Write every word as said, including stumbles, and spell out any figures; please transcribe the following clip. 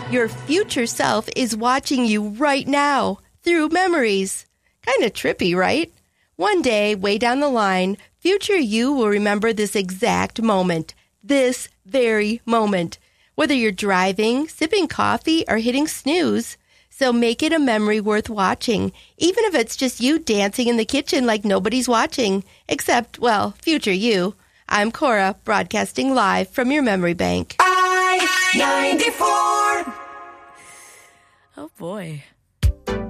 Your future self is watching you right now through memories. Kind of trippy, right? One day, way down the line, future you will remember this exact moment. This very moment. Whether you're driving, sipping coffee, or hitting snooze. So make it a memory worth watching, even if it's just you dancing in the kitchen like nobody's watching. Except, well, future you. I'm Cora, broadcasting live from your memory bank. I ninety-four. Oh, boy.